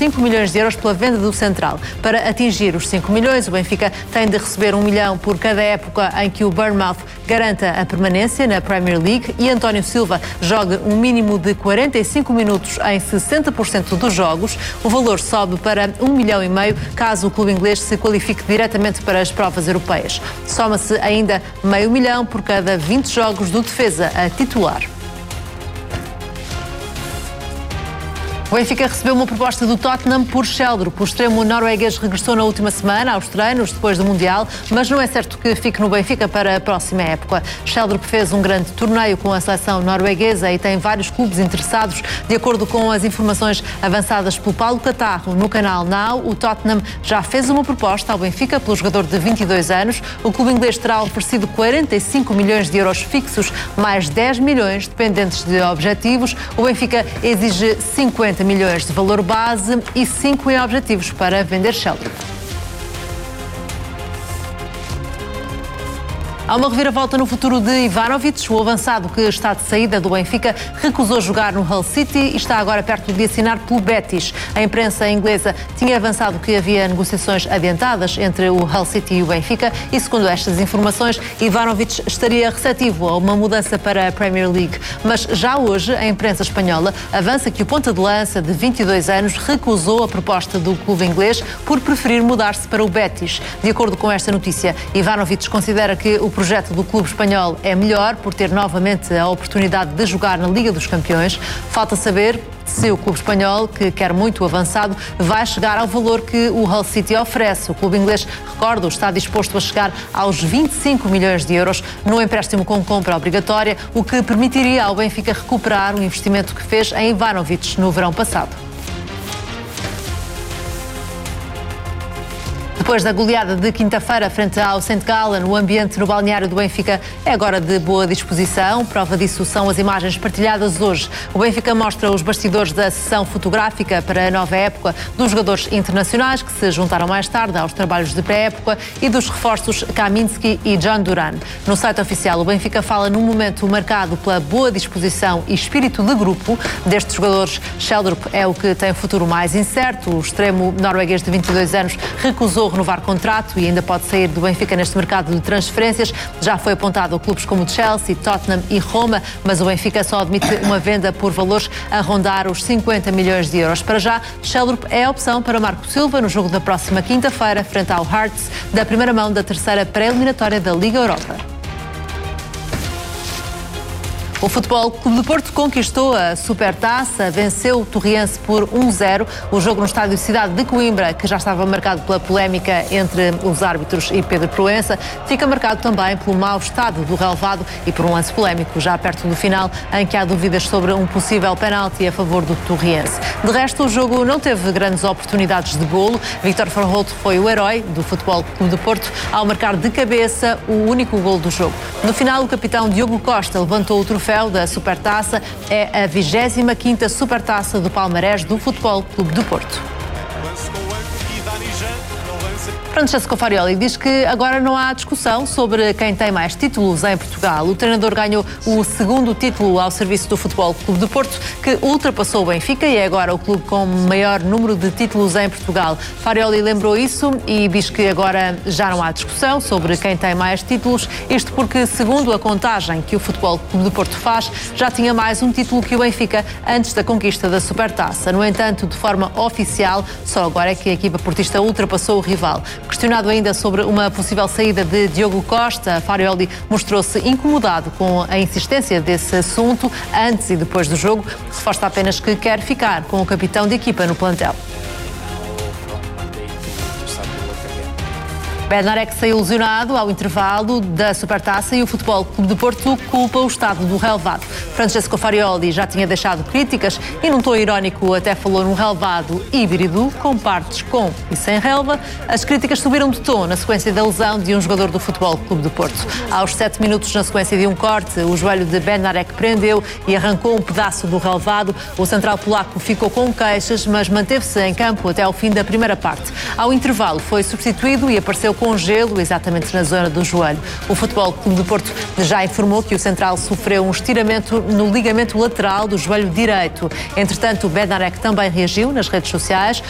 5 milhões de euros pela venda do central. Para atingir os 5 milhões, o Benfica tem de receber 1 milhão por cada época em que o Bournemouth garanta a permanência na Premier League e António Silva joga um mínimo de 45 minutos em 60% dos jogos. O valor sobe para 1,5 milhão caso o clube inglês se qualifique diretamente para as provas europeias. Soma-se ainda meio milhão por cada 20 jogos do defesa a titular. O Benfica recebeu uma proposta do Tottenham por Sheldrup. O extremo norueguês regressou na última semana aos treinos depois do Mundial, mas não é certo que fique no Benfica para a próxima época. Sheldrup fez um grande torneio com a seleção norueguesa e tem vários clubes interessados. De acordo com as informações avançadas pelo Paulo Catarro no canal Now, o Tottenham já fez uma proposta ao Benfica pelo jogador de 22 anos. O clube inglês terá oferecido 45 milhões de euros fixos, mais 10 milhões dependentes de objetivos. O Benfica exige 50 milhões de valor base e 5 em objetivos para vender Sheldrup. Há uma reviravolta no futuro de Ivanovic. O avançado que está de saída do Benfica recusou jogar no Hull City e está agora perto de assinar pelo Betis. A imprensa inglesa tinha avançado que havia negociações adiantadas entre o Hull City e o Benfica e, segundo estas informações, Ivanovic estaria receptivo a uma mudança para a Premier League. Mas já hoje a imprensa espanhola avança que o ponta de lança de 22 anos recusou a proposta do clube inglês por preferir mudar-se para o Betis. De acordo com esta notícia, Ivanovic considera que o projeto do clube espanhol é melhor por ter novamente a oportunidade de jogar na Liga dos Campeões. Falta saber se o clube espanhol, que quer muito avançado, vai chegar ao valor que o Hull City oferece. O clube inglês, recordo, está disposto a chegar aos 25 milhões de euros no empréstimo com compra obrigatória, o que permitiria ao Benfica recuperar o investimento que fez em Ivanovic no verão passado. Depois da goleada de quinta-feira frente ao St. Gallen, o ambiente no balneário do Benfica é agora de boa disposição. Prova disso são as imagens partilhadas hoje. O Benfica mostra os bastidores da sessão fotográfica para a nova época dos jogadores internacionais que se juntaram mais tarde aos trabalhos de pré-época e dos reforços Kaminski e John Duran. No site oficial, o Benfica fala num momento marcado pela boa disposição e espírito de grupo destes jogadores. Sheldrup é o que tem futuro mais incerto. O extremo norueguês de 22 anos recusou renovar contrato e ainda pode sair do Benfica neste mercado de transferências. Já foi apontado a clubes como Chelsea, Tottenham e Roma, mas o Benfica só admite uma venda por valores a rondar os 50 milhões de euros. Para já, Sheldrup é a opção para Marco Silva no jogo da próxima quinta-feira frente ao Hearts, da primeira mão da terceira pré-eliminatória da Liga Europa. O Futebol Clube do Porto conquistou a Supertaça, venceu o Torriense por 1-0. O jogo no estádio Cidade de Coimbra, que já estava marcado pela polémica entre os árbitros e Pedro Proença, fica marcado também pelo mau estado do relvado e por um lance polémico já perto do final, em que há dúvidas sobre um possível penalti a favor do Torriense. De resto, o jogo não teve grandes oportunidades de golo. Vítor Fernholt foi o herói do Futebol Clube do Porto ao marcar de cabeça o único golo do jogo. No final, o capitão Diogo Costa levantou o troféu da Supertaça. É a 25ª Supertaça do palmarés do Futebol Clube do Porto. Francesco Farioli diz que agora não há discussão sobre quem tem mais títulos em Portugal. O treinador ganhou o segundo título ao serviço do Futebol Clube do Porto, que ultrapassou o Benfica e é agora o clube com maior número de títulos em Portugal. Farioli lembrou isso e diz que agora já não há discussão sobre quem tem mais títulos, isto porque, segundo a contagem que o Futebol Clube do Porto faz, já tinha mais um título que o Benfica antes da conquista da Supertaça. No entanto, de forma oficial, só agora é que a equipa portista ultrapassou o rival. Questionado ainda sobre uma possível saída de Diogo Costa, Farioli mostrou-se incomodado com a insistência desse assunto antes e depois do jogo. Reforça apenas que quer ficar com o capitão de equipa no plantel. Bednarek saiu lesionado ao intervalo da Supertaça e o Futebol Clube do Porto culpa o estado do relvado. Francesco Farioli já tinha deixado críticas e num tom irónico até falou num relvado híbrido com partes com e sem relva. As críticas subiram de tom na sequência da lesão de um jogador do Futebol Clube do Porto. Aos 7 minutos, na sequência de um corte, o joelho de Bednarek prendeu e arrancou um pedaço do relvado. O central polaco ficou com queixas, mas manteve-se em campo até ao fim da primeira parte. Ao intervalo foi substituído e apareceu com gelo exatamente na zona do joelho. O Futebol Clube do Porto já informou que o central sofreu um estiramento no ligamento lateral do joelho direito. Entretanto, o Bednarek também reagiu nas redes sociais.